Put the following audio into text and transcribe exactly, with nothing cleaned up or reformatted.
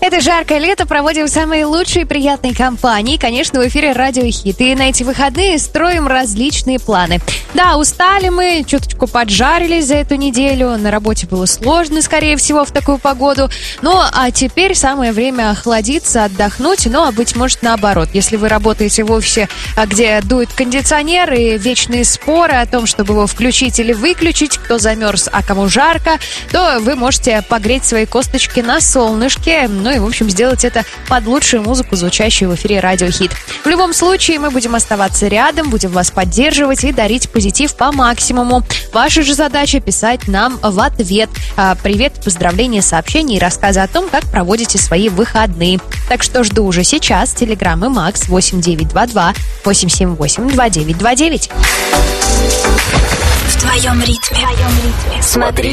Это жаркое лето проводим в самой лучшей и приятной компании. Конечно, в эфире Радио Хит. И на эти выходные строим различные планы. Да, устали мы, чуточку поджарились за эту неделю. На работе было сложно, скорее всего, в такую погоду. Ну, а теперь самое время охладиться, отдохнуть. Ну, а быть может, наоборот. Если вы работаете в офисе, где дует кондиционер и вечные споры о том, чтобы его включить или выключить, кто замерз, а кому жарко, то вы можете погреть свои косточки на солнышке. Ну и, в общем, сделать это под лучшую музыку, звучащую в эфире Радио Хит. В любом случае, мы будем оставаться рядом, будем вас поддерживать и дарить позитив по максимуму. Ваша же задача писать нам в ответ а, привет, поздравления, сообщения и рассказы о том, как проводите свои выходные. Так что жду уже сейчас. Телеграм и Макс восемь девять два два восемь семь восемь два девять два девять. В твоем ритме. В твоем ритме. Смотри